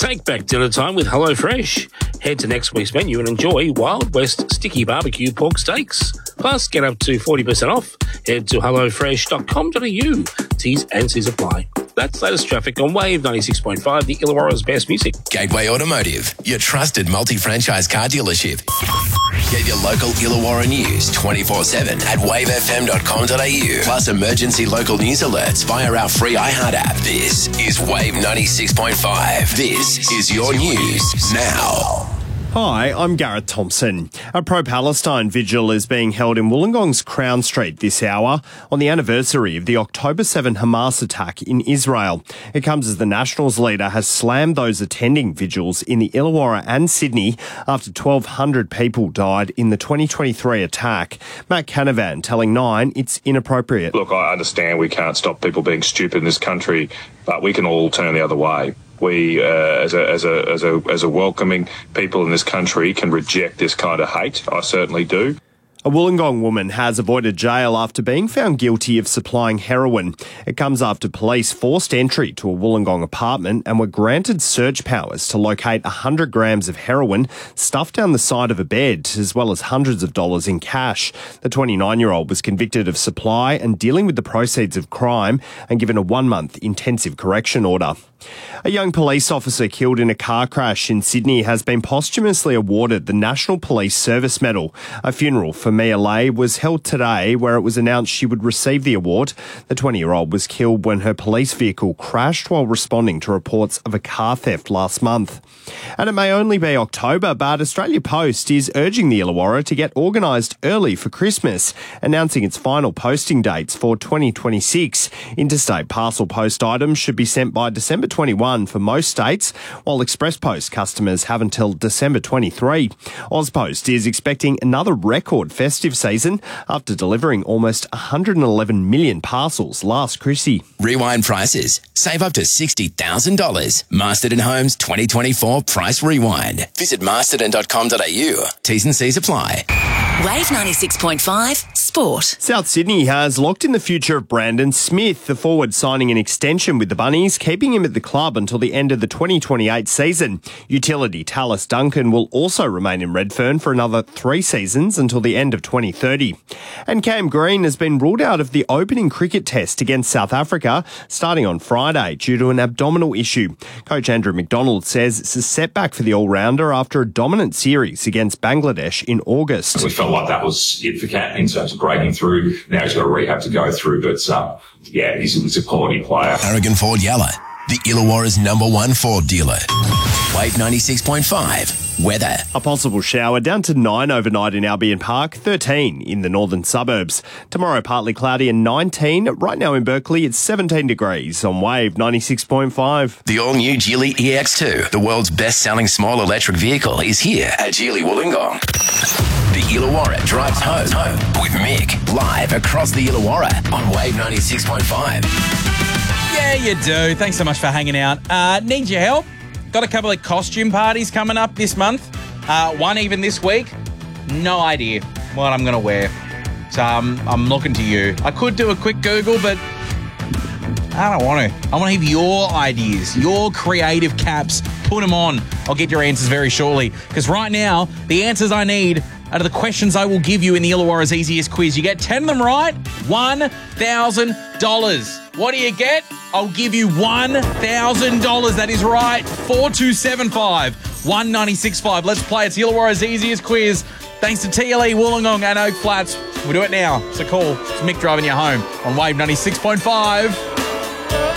Take back dinner time with HelloFresh. Head to next week's menu and enjoy Wild West Sticky Barbecue Pork Steaks. Plus, get up to 40% off. Head to hellofresh.com.au. T's and C's apply. That's latest traffic on Wave 96.5, the Illawarra's best music. Gateway Automotive, your trusted multi-franchise car dealership. Get your local Illawarra news 24/7 at wavefm.com.au. Plus emergency local news alerts via our free iHeart app. This is Wave 96.5. This is your news now. Hi, I'm Gareth Thompson. A pro-Palestine vigil is being held in Wollongong's Crown Street this hour on the anniversary of the October 7 Hamas attack in Israel. It comes as the Nationals leader has slammed those attending vigils in the Illawarra and Sydney after 1,200 people died in the 2023 attack. Matt Canavan telling Nine it's inappropriate. Look, I understand we can't stop people being stupid in this country, but we can all turn the other way. We, as a welcoming people in this country, can reject this kind of hate. I certainly do. A Wollongong woman has avoided jail after being found guilty of supplying heroin. It comes after police forced entry to a Wollongong apartment and were granted search powers to locate 100 grams of heroin stuffed down the side of a bed, as well as hundreds of dollars in cash. The 29-year-old was convicted of supply and dealing with the proceeds of crime and given a 1-month intensive correction order. A young police officer killed in a car crash in Sydney has been posthumously awarded the National Police Service Medal. A funeral for Mia Lay was held today where it was announced she would receive the award. The 20-year-old was killed when her police vehicle crashed while responding to reports of a car theft last month. And it may only be October, but Australia Post is urging the Illawarra to get organised early for Christmas, announcing its final posting dates for 2026. Interstate parcel post items should be sent by December 21 for most states, while Express Post customers have until December 23. Ozpost is expecting another record festive season after delivering almost 111 million parcels last Chrissy. Rewind prices. Save up to $60,000. Masterton Homes 2024 Price Rewind. Visit masterton.com.au. T's and C's apply. Wave 96.5 Sport. South Sydney has locked in the future of Brandon Smith, the forward signing an extension with the Bunnies, keeping him at the club until the end of the 2028 season. Utility Tallis Duncan will also remain in Redfern for another 3 seasons until the end of 2030. And Cam Green has been ruled out of the opening cricket test against South Africa starting on Friday due to an abdominal issue. Coach Andrew McDonald says it's a setback for the all-rounder after a dominant series against Bangladesh in August. We felt like that was it for Cat in terms of breaking through. Now he's got a rehab to go through, but he's a quality player. Aragon Ford Yalla, the Illawarra's #1 Ford dealer. Wave 96.5. Weather. A possible shower down to 9 overnight in Albion Park, 13 in the northern suburbs. Tomorrow partly cloudy and 19. Right now in Berkeley it's 17 degrees on Wave 96.5. The all-new Geely EX2, the world's best-selling small electric vehicle, is here at Geely Wollongong. The Illawarra drives home with Mick, live across the Illawarra on Wave 96.5. Yeah, you do. Thanks so much for hanging out. Need your help? Got a couple of costume parties coming up this month. One even this week. No idea what I'm going to wear. So I'm looking to you. I could do a quick Google, but I don't want to. I want to have your ideas, your creative caps. Put them on. I'll get your answers very shortly. Because right now, the answers I need out of the questions I will give you in the Illawarra's easiest quiz. You get 10 of them right, $1,000. What do you get? I'll give you $1,000. That is right. 4275 1965. Let's play. It's the Illawarra's easiest quiz. Thanks to TLE, Wollongong and Oak Flats. We'll do it now. So cool. It's Mick driving you home on Wave 96.5.